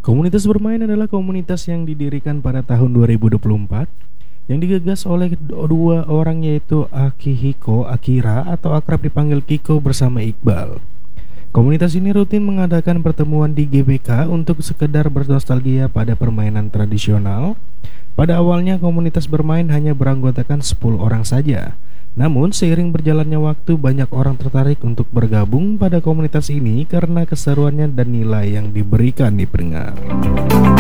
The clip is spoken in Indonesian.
Komunitas bermain adalah komunitas yang didirikan pada tahun 2024 yang digagas oleh dua orang, yaitu Akihiko Akira atau akrab dipanggil Kiko bersama Iqbal. Komunitas ini rutin mengadakan pertemuan di GBK untuk sekedar bernostalgia pada permainan tradisional. Pada awalnya komunitas bermain hanya beranggotakan 10 orang saja. Namun seiring berjalannya waktu, banyak orang tertarik untuk bergabung pada komunitas ini karena keseruannya dan nilai yang diberikan di pendengar.